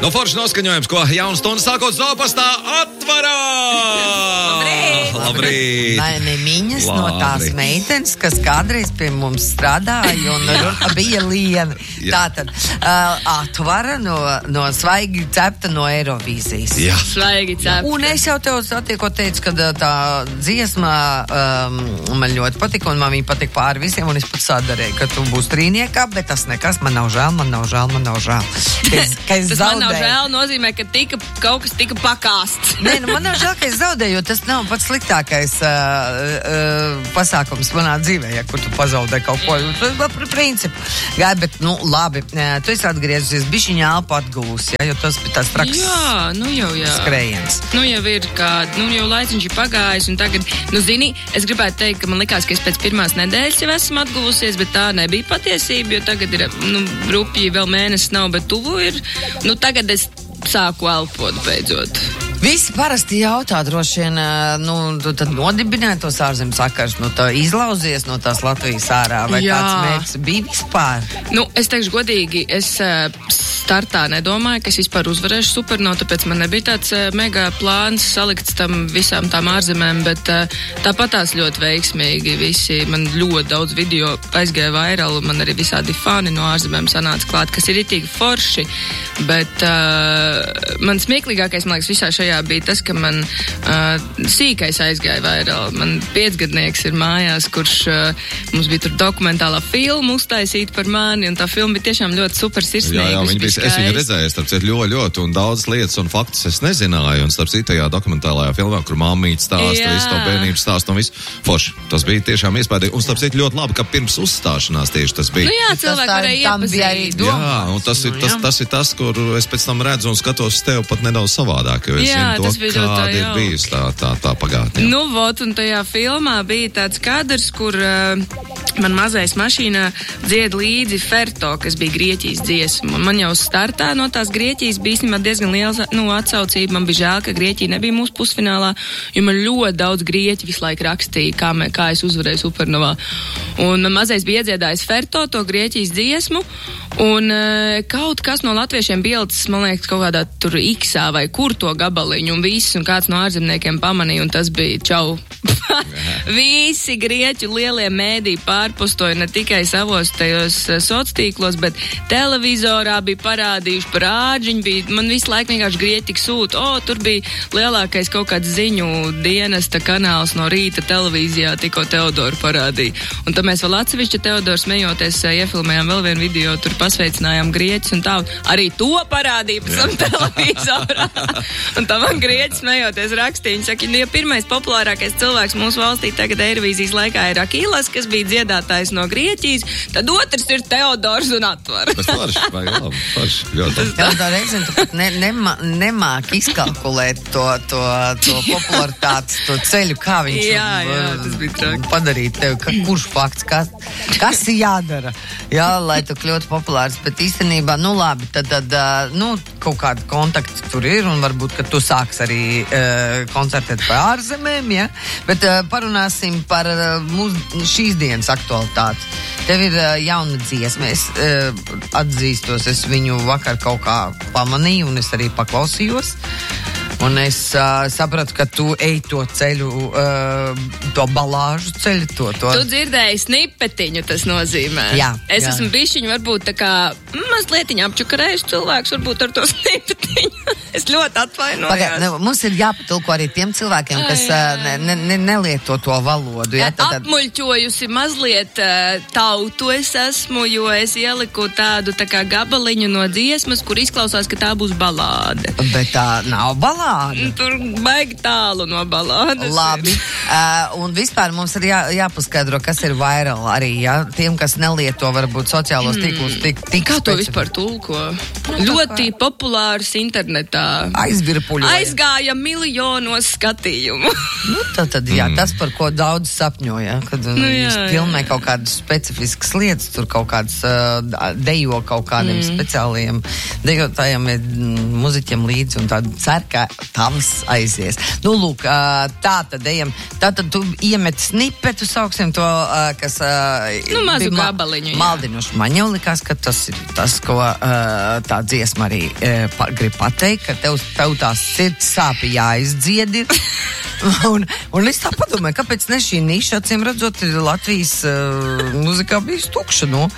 No forši noskaņojums, ko jaunu stundu sākot Zopastā atvarā! Labrīt! Vai miņas no tās meitenes, kas kādreiz pie mums strādāja un bija Liena. Tātad atvara no svaigi cepta no Eirovīzijas. Jā. Svaigi cepta. Un es jau tev satiekot teicu, ka tā dziesma man ļoti patika un man viņa patika pāri visiem un es pat sadarēju, ka tu būsi trīniekā, bet tas nekas, man nav žēl. Ka es Tas zaudēju. man nav žēl nozīmē, ka kaut kas tika pakāsts. Nē, man nav žēl, ka es zaudēju, jo tas nav pats sliktākais pasākums manā dzīvē, ja kur tu pazaudē kaut ko. Tas par principu. Gai, bet, labi, tu esi atgriezusies, bišķiņā elpu atgūsi, ja, jo tas bija tās traks Jā. skrējiens. Jau ir jau laiciņš ir pagājis, un tagad, zini, es gribētu teikt, ka man likās, ka es pēc pirmās nedēļas jau esmu atguvusies, bet tā nebija patiesība, jo tagad ir, rupji vēl mēnesis nav, bet tuvu ir, tagad es sāku elpot beidzot. Visi parasti jautā, droši vien, tu tad nodibināji tos ārzemes sakars, tā izlauzies no tās Latvijas ārā, vai kāds mērķis bija vispār? Es teikšu godīgi, es startā nedomāju, ka es vispār uzvarēšu supernovu, tāpēc man nebija tāds mega plāns salikts tam visām tām ārzemēm, bet tāpat tās ļoti veiksmīgi visi, man ļoti daudz video aizgāja vairālu, man arī visādi fani no ārzemēm sanāca klāt, kas ir ritīgi forši, bet man smieklīgākais, man liekas, visā šajā bija tas, ka man sīkais aizgāja vairāk. Man 5-gadnieks ir mājās, kurš mums bija tur dokumentālā filma uztaisīta par mani, un tā filma bija tiešām ļoti super sirsnīga. Jā, es viņu redzēju, starp citu, ļoti, un daudzas lietas un faktus es nezināju, un starp citu tajā dokumentālajā filmā, kur mammīte stāsta, visu to bērnības stāstu un visu, forši. Tas bija tiešām iespējīgi, un starp citu ļoti labi, ka pirms uzstāšanās tieši tas bija. Jā, cilvēki varēja iepazīt. Jā, un tas ir tas, kur es pēc tam redzu un skatos uz tevi pat nedaudz savādāk, jo es zinu to, kāda ir bijusi tā pagātne. Un tajā filmā bija tāds kadrs, kur man mazais mašīnā dzied līdzi Ferto, kas bija Grieķijas dziesma. Un man jau startā no tās Grieķijas bija diezgan liela atsaucība. Man bija žēl, ka Grieķija nebija mūsu pusfinālā, jo man ļoti daudz grieķi visu laiku rakstīja, kā es uzvarēju supernovā. Un man mazais bija iedziedājis Ferto, to Grieķijas dziesmu, un kaut kas no latviešiem bielcis, man liekas, kaut kādā tur X-ā vai kur to gabaliņu un viss, un kāds no ārzemniekiem pamanīja, un tas bija čau. Visi grieķu lielie mēdī pārpostoja ne tikai savos tajos sociālos, bet televizorā bija parādījuši par āģiņu, man visu laiku vienkārši grieķi tik sūta, tur bija lielākais kaut kāds ziņu dienesta kanāls no rīta televīzijā, tikko Teodoru parādīja. Un tad mēs vēl atsevišķi Teodoru smejoties iefilmējām vēl vienu video, tur pasveicinājām grieķus, un tā arī to parādīja pēc tam televizorā. Un tā man grieķi smejoties rakstīja, viņi saka, ja pirmais populārākais cilvēks mūsu valstī tagad Eirovīzijas laikā ir Akīlas, kas bija dziedātājs no Grieķijas, tad otrs ir Teodors un Atvara. Bet forši, vai labi, forši, ļoti labi. Teodor, reizēm tu pat nemāk izkalkulēt to popularitātes, to ceļu, kā viņš padarīt tevi, kurš fakts, kas ir jādara, lai tu kļūtu populārs, bet īstenībā, labi, tad kaut kāda kontakts tur ir, un varbūt, ka tu sāks arī koncertēt par ārzemēm, ja? Bet parunāsim par šīs dienas aktualitāti. Tev ir jauna dziesma, es atzīstos, es viņu vakar kaut kā pamanīju, un es arī paklausījos. Un es sapratu, ka tu ej to ceļu, to balāžu ceļu, to. Tu dzirdēji snipetiņu, tas nozīmē. Jā. Es esmu bišķiņu varbūt tā kā mazlietiņ apčukarējuši cilvēks, varbūt ar to snipetiņu. Es ļoti atvainojos. Mums ir jāpatulko arī tiem cilvēkiem, kas nelieto to valodu. Ja? Apmuļķojusi mazliet tautu es esmu, jo es ieliku tādu tā kā gabaliņu no dziesmas, kur izklausās, ka tā būs balāde. Bet tā nav balāde. Tur baigi tālu no balādes. Labi. Un vispār mums ir jāpaskaidro, kas ir viral arī, ja? Tiem, kas nelieto varbūt sociālos tīklus. Kā to vispār tulko? Ļoti populārs internetā. tā aizgāja miljonos skatījumu. Nu, tad, jā, tas, par ko daudz sapņoja, kad filmē kaut kādas specifiskas lietas, tur kaut kāds dejo kaut kādiem speciāliem dejotājiem, muziķiem līdzi, un tāda cer, ka tavs aizies. Nu, lūk, tā tad ejam. Tā tad tu iemet snipetu, sauksim to, kas mazu gabaliņu, maldinoši. Man jau likās, ka tas ir tas, ko tā dziesma arī grib pateikt, ka tev tās sirds sāpi jāizdzied ir. un es tā padomāju, kāpēc ne šī niša, acīm redzot, Latvijas muzikā bijis tukša, nu?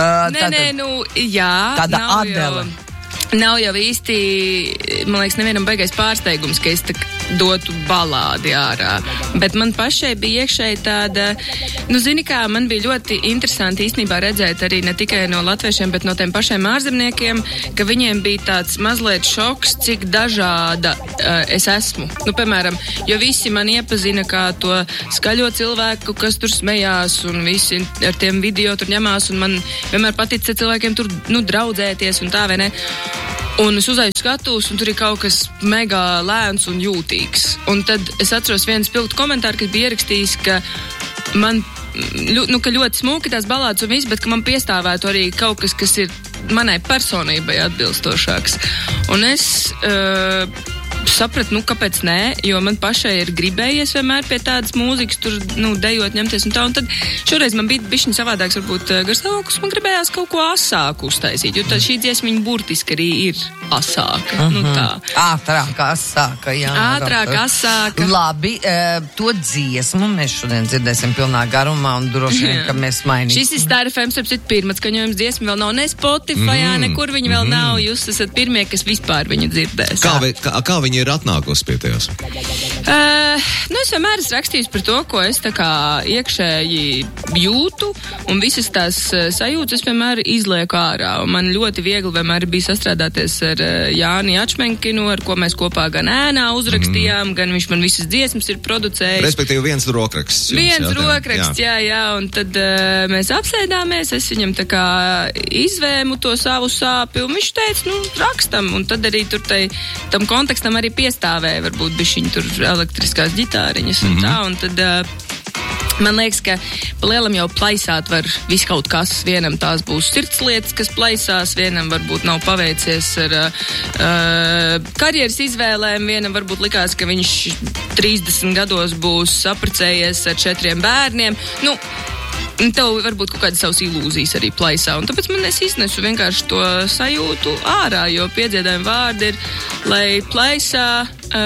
Jā. Tāda Adele. Nav jau īsti, man liekas, nevienam baigais pārsteigums, ka es dotu balādi ārā. Bet man pašai bija iekšēji tāda, zini kā, man bija ļoti interesanti īstenībā redzēt arī ne tikai no latviešiem, bet no tiem pašiem ārzemniekiem, ka viņiem bija tāds mazliet šoks, cik dažāda es esmu. Piemēram, jo visi man iepazina kā to skaļo cilvēku, kas tur smējās, un visi ar tiem video tur ņemās, un man vienmēr patic cilvēkiem tur, draudzēties un tā, vai ne? Un es uzaizu skatus, un tur ir kaut kas mega lēns un jūtīgs. Un tad es atceros vienu spilgtu komentāru, kas bija ierakstījis, ka man, ka ļoti smuki tās balādes un viss, bet ka man piestāvētu arī kaut kas, kas ir manai personībai atbilstošāks. Un es sapratu, kāpēc nē, jo man pašai ir gribējies vienmēr pie tādas mūzikas tur, dejot, ņemties un tā. Un tad šoreiz man bija bišķiņ savādāks, varbūt garstāvoklis, man gribējās kaut ko asāku uztaisīt, jo tad šī dziesmiņa burtiski arī ir asāka. Tā. Ātrāk asāka, jā. Ātrāk asāka. Labi, to dziesmu mēs šodien dzirdēsim pilnā garumā un droši vien, ka mēs mainīsim. Šis ir Star FM 71, skaņojums dziesma vēl nav ne Spotify, nekur viņa vēl nav. Jūs esat pirmie, kas vispār viņu dzirdēs. Kā viņi ir atnākusi pie tevis? Es vienmēr esmu rakstījis par to, ko es tā kā iekšēji jūtu, un visas tās sajūtas es vienmēr izlieku ārā. Un man ļoti viegli vienmēr bija sastrādāties ar Jāni Ačmenkinu, ar ko mēs kopā gan ēnā uzrakstījām, gan viņš man visas dziesmas ir producējis. Respektīvi viens rokraksts. Jā, un tad mēs apsēdāmies, es viņam tā kā izvēmu to savu sāpi, un viņš teica, rakstam, un tad arī tur tam kontekstam arī piestāvēja, varbūt bišķiņi tur elektriskās ģitāriņas un tā, un tad man liekas, ka pa lielam jau plaisāt var viss kaut kas. Vienam tās būs sirdslietas, kas plaisās, vienam varbūt nav paveicies ar karjeras izvēlēm, vienam varbūt likās, ka viņš 30 gados būs apprecējies ar 4 bērniem. Tev varbūt kaut kādas savas ilūzijas arī plaisā, un tāpēc es iznesu vienkārši to sajūtu ārā, jo piedziedājuma vārdi ir, lai plaisā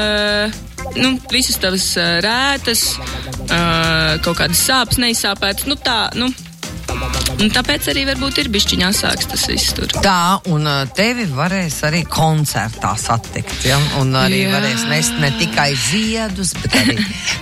visas tavas rētas, kaut kādas sāpes neizsāpētas, un tāpēc arī varbūt ir bišķiņā sāks tas viss tur. Tā, un tevi varēs arī koncertā satikt, ja? Un arī varēs nest ne tikai ziedus, bet arī...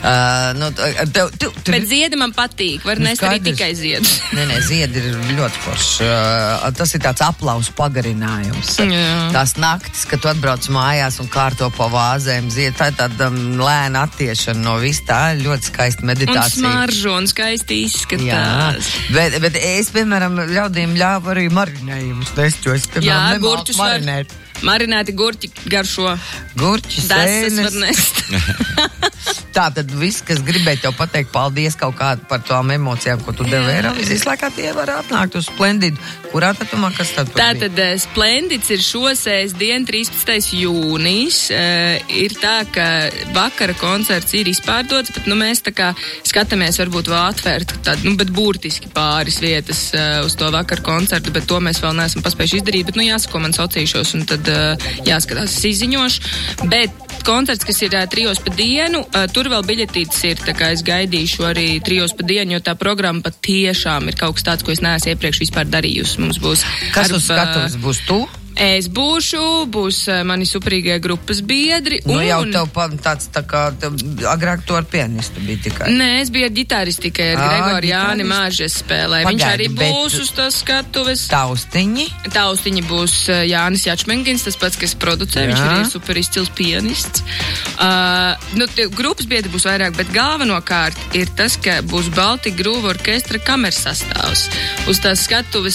Bet ziedi man patīk, var nest arī tikai ziedus. Nē, ziedi ir ļoti forši. Tas ir tāds aplausu pagarinājums. Jā. Tās naktis, kad tu atbrauc mājās un kārto pa vāzēm ziedi, tā ir tāda lēna attiešana no viss, tā ir ļoti skaista meditācija. Un smaržo un skaisti izskatās. Bet es, piemēram, ļaudīm ļāvu arī marinējumus nest, jo es, piemēram, nemāku marinēt. Marinēti gurķi garšo. Gurķi, sēnes. Var nest. Tā tad viss, kas gribēja tev pateikt paldies kaut kādu par tām emocijām, ko tu devi Eirovīzijas laikā, tie var atnākt uz Splendidu. Kurā datumā, kas tad bija? Tātad Splendids ir šosēs diena 13. jūnijas. Ir tā, ka vakara koncerts ir izpārdots, bet mēs tā kā skatāmies varbūt vēl atvērt tādu, bet burtiski pāris vietas uz to vakara koncertu, bet to mēs vēl neesam paspējuši izdarīt, bet jāsako man socīšos un tad jāskatās, es izziņošu. Bet koncerts, kas ir 3 pa dienu, tur vēl biļetītes ir, tā kā es gaidīšu arī 3 pa dienu, jo tā programma patiešām ir kaut kas tāds, ko es neesmu iepriekš vispār darījusi. Mums būs... Kas uz skatuves būs tu? Es būs mani superīgie grupas biedri. Nu jau tev tāds tā kā agrāk to ar pianistu bija tikai. Nē, es biju ar ģitāristu tikai ar Gregoru Jāni Māžes spēlē. Viņš arī būs uz tās skatuves. Taustiņi būs Jānis Jačmenkins, tas pats, kas producē. Viņš arī ir super izcils pianists. Grupas biedri būs vairāk, bet galvenokārt ir tas, ka būs Baltic Groove orkestra kameras sastāvs. Uz tās skatuves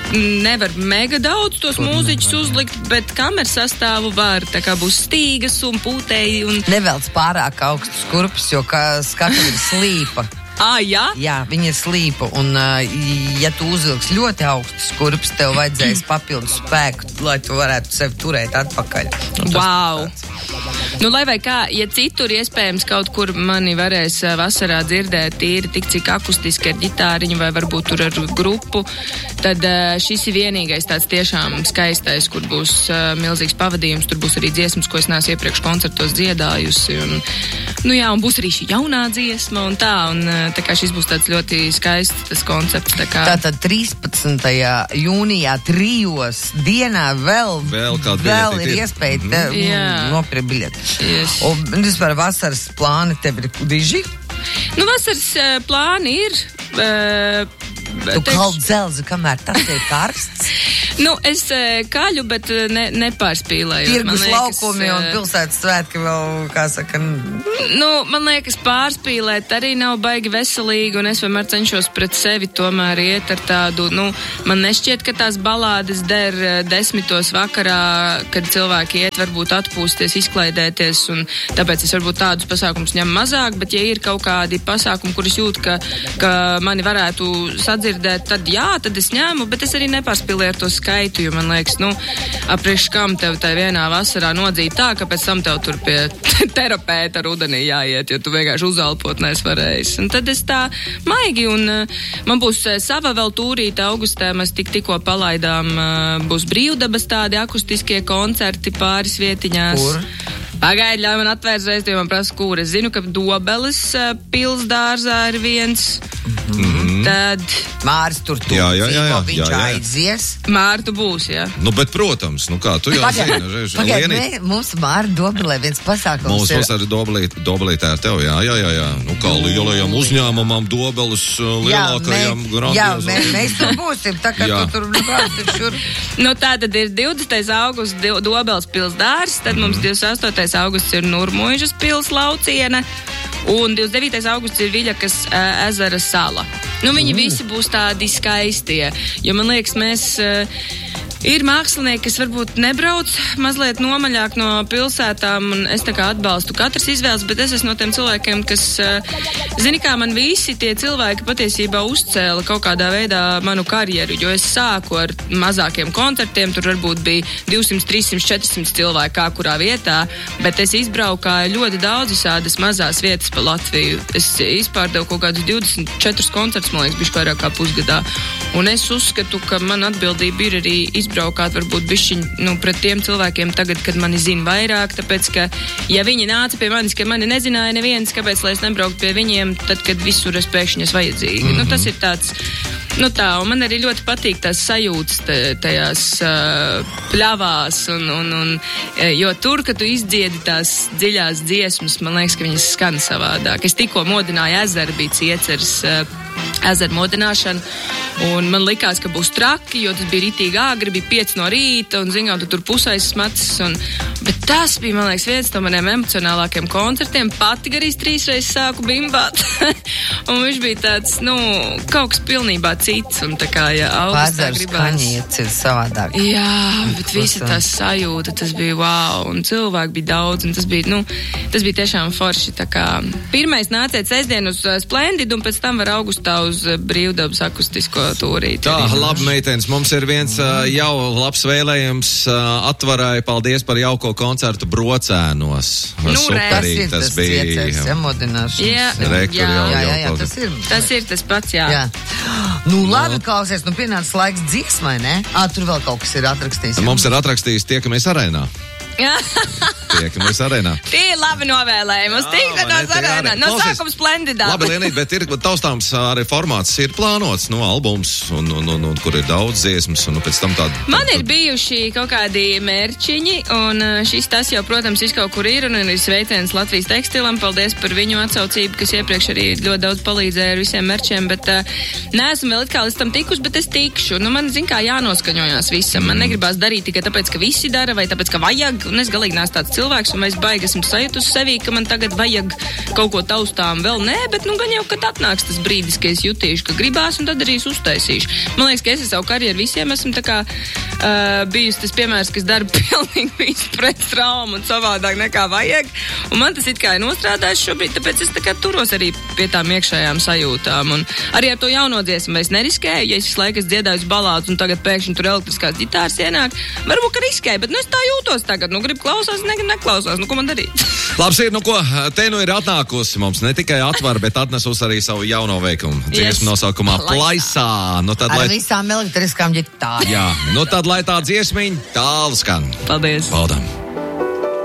nevar mega daudz tos mūziķus uzlikt, bet kameras sastāvu var, tā kā būs stīgas un pūtēji un... Nevelc pārāk augstus kurpus, jo skatu ir slīpa. Jā? Jā, viņa ir slīpa, un ja tu uzvilks ļoti augstus kurpus, tev vajadzēs papildus spēku, lai tu varētu sevi turēt atpakaļ. Wow! Nu, lai vai kā, ja citur iespējams kaut kur mani varēs vasarā dzirdēt tīri tik cik akustiski ar ģitāriņu vai varbūt tur ar grupu, tad šis ir vienīgais tāds tiešām skaistais, kur būs milzīgs pavadījums, tur būs arī dziesmas, ko es neesmu iepriekš koncertos dziedājusi, un, nu jā, un būs arī šī jaunā dziesma un tā kā šis būs tāds ļoti skaists tas koncepts. Tātad 13. jūnijā 3 dienā vēl ir iespēja nopirkt biļeti. Yes. Un vispār vasaras plāni tev ir diži? Nu, vasaras plāni ir... Tu kald dzelzi, kamēr tas ir karsts? Nu, es kaļu, bet nepārspīlēju. Tirgus laukumi un pilsētas svētki vēl, kā saka... Nu, man liekas, pārspīlēt arī nav baigi veselīgi, un es vienmēr cenšos pret sevi tomēr iet ar tādu, nu, man nešķiet, ka tās balādes der 10 vakarā, kad cilvēki iet varbūt atpūsties, izklaidēties, un tāpēc es varbūt tādus pasākumus ņem mazāk, bet ja ir kaut kādi pasākumi, kurus jūt, ka mani varētu sadzirdēt, tad jā, tad es ņēmu, bet es arī nepārspīlēju ar to skaitu, jo man liekas, nu, apriekš kam tev tā vienā vasarā nodzīt tā, ka pēc tam tev tur pie terapeita rudenī jāiet, jo tu vienkārši uzelpot nesvarējis. Un tad es tā maigi, un man būs sava vēl tūrīta augustā, mēs tikko palaidām, būs brīvdabas tādi akustiskie koncerti pāris vietiņās. Kur? Pagaidi, ļauj man atvērt reiz, jo man prasa, kur. Es zinu, ka Dobeles pilsdārzā ir viens. Tad... Māris tur viņš aizies. Māri, tu būs, jā. Nu, bet, protams, nu kā, tu jau zini. Pagaidi, mums Māri Dobelē viens pasākums ir. Mums arī Dobelītē ar tev, jā. Nu, kā lielajam uzņēmumam, Dobeles lielākajam grandiozam. Jā, mēs tur būsim, tā kā tu tur brauc šur. Nu, tā tad ir 20. augusts Dobeles pilsdārs, tad mums 28. augusts ir Nurmuižas pils lauciena, un 29. augusts ir Viļakas ezera sala. Nu, viņi visi būs tādi skaistie, jo man liekas, mēs... Ir mākslinieki, kas varbūt nebrauc mazliet nomaļāk no pilsētām, un es tā kā atbalstu katras izvēles, bet es esmu no tiem cilvēkiem, kas, zini kā, man visi tie cilvēki patiesībā uzcēla kaut kādā veidā manu karjeru, jo es sāku ar mazākiem koncertiem, tur varbūt bija 200, 300, 400 cilvēki kā kurā vietā, bet es izbraukāju ļoti daudz visādas mazās vietas pa Latviju. Es izpārdevu kaut kādus 24 koncertus, man liekas, bišķi vairāk kā pusgadā, un es uzskatu, ka man atbildība ir arī izbraukāt varbūt bišķiņ, nu, pret tiem cilvēkiem tagad, kad mani zina vairāk, tāpēc, ka, ja viņi nāca pie manis, ka mani nezināja neviens, kāpēc, lai es nebrauktu pie viņiem, tad, kad visur es pēkšņi esmu vajadzīgi. Nu, tas ir tāds, nu tā, un man arī ļoti patīk tās sajūtas tajās pļavās, jo tur, kad tu izdziedi tās dziļās dziesmas, man liekas, ka viņas skan savādāk. Es tikko modināju ezeru, bija Cieceres ezeru modināšana, un man likās, ka būs traki, jo tas bija ritīgi āgri, bija 5 no rīta, un zinām, tu tur pusais smacis, bet tas bija, man liekas, viens no maniem emocionālākiem koncertiem, pati garīs 3 reizes sāku bimbāt, un viņš bija tāds, nu, kaut kas pilnībā cits, un tā kā, ja augustā gribās... Pazars ir savādāk. Jā, bet visa tā sajūta, tas bija wow, un cilvēki bija daudz, un tas bija tiešām forši, tā kā pirmais nāciet sestdien uz Splendidu, un pēc tam var augustā uz brīvdabas akustisko tūrīti. Tā, labi, meitenes, mums ir viens jau labs vēlējums atvarai, paldies par jauko koncertu Brocēnos. Nu, superīgi, tas bija. Jā, tas ir tas pats, jā. Nu, labi, klausies, nu pienācis laiks dziesmai, ne? Tur vēl kaut kas ir atrakstījis. Mums ir atrakstījis Tiekamies arēnā. Tiekamies arēnā. Tie ir labi novēlējumi. Uz tikšanos arēnā. No sākuma Splendidā. Labi, Lienīt, bet ir taustāms arī formāts ir plānots, albums, un kur ir daudz dziesmas, un pēc tam tāda... Man ir bijuši kaut kādi mērčiņi, un šis tas jau, protams, kaut kur ir, un ir sveiciens Latvijas tekstilam. Paldies par viņu atsaucību, kas iepriekš arī ļoti daudz palīdzēja ar visiem merčiem, bet neesmu vēl kā līdz tam tikus, bet es tikšu. Nu, man, zin kā, jānoskaņojās visam. Man negribās darīt tikai tāpēc, ka visi dara, vai tāpēc, ka vajag, un es galīgi neesmu tāds cilvēks, un es baigi esmu sajūtus sevī, ka man tagad vajag kaut ko taustām vēl nē, bet gan jau, kad atnāks tas brīdis, ka es jutīšu, ka gribās, un tad arī es uztaisīšu. Man liekas, ka es savu karjeru visiem esmu tā kā bijusi tas piemērs, ka es daru pilnīgi visu pret traumu un savādāk nekā vajag, un man tas it kā ir nostrādājis šobrīd, tāpēc es tā kā turos arī pie tām iekšējām sajūtām, un arī ar to jauno dziesmu es neriskēju, ja es visu laiku dziedāju balāds, un tagad pēkšņi tur elektriskās ģitāras ienāk, varbūt, ka riskēju, bet es tā jūtos tagad, gribu klausās, neklausās, ko man darīt? Labs ir, ko, te ir atnākusi mums ne tikai atvar, bet atnesus arī savu jauno veikumu. Dziesmu nosaukumā Plaisā. Ar visām elektriskām ģitārām. Jā, tad, lai tā dziesmiņa tālu skan. Paldies. Baudām.